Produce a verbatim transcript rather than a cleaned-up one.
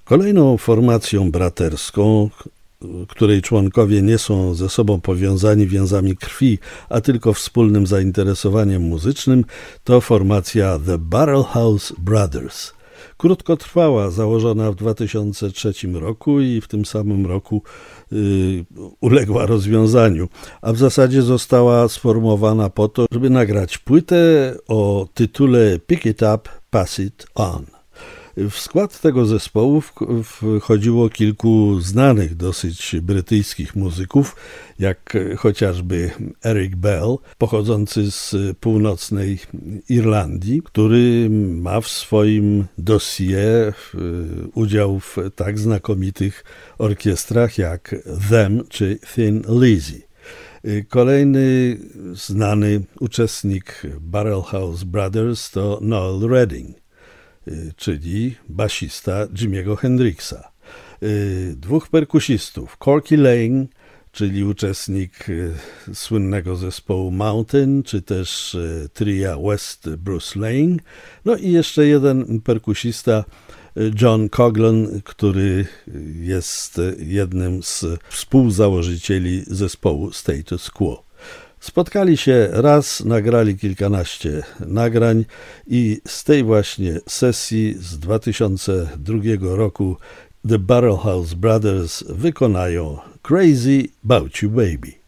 Kolejną formacją braterską, której członkowie nie są ze sobą powiązani więzami krwi, a tylko wspólnym zainteresowaniem muzycznym, to formacja The Barrelhouse Brothers. Krótkotrwała, założona w dwa tysiące trzecim roku i w tym samym roku yy, uległa rozwiązaniu, a w zasadzie została sformowana po to, żeby nagrać płytę o tytule Pick It Up, Pass It On. W skład tego zespołu wchodziło kilku znanych dosyć brytyjskich muzyków, jak chociażby Eric Bell, pochodzący z północnej Irlandii, który ma w swoim dossier udział w tak znakomitych orkiestrach jak Them czy Thin Lizzy. Kolejny znany uczestnik Barrelhouse Brothers to Noel Redding, czyli basista Jimiego Hendrixa. Dwóch perkusistów, Corky Laing, czyli uczestnik słynnego zespołu Mountain, czy też tria West Bruce Laing. No i jeszcze jeden perkusista, John Coughlan, który jest jednym z współzałożycieli zespołu Status Quo. Spotkali się raz, nagrali kilkanaście nagrań i z tej właśnie sesji z dwa tysiące drugiego roku The Barrelhouse Brothers wykonają Crazy About You Baby.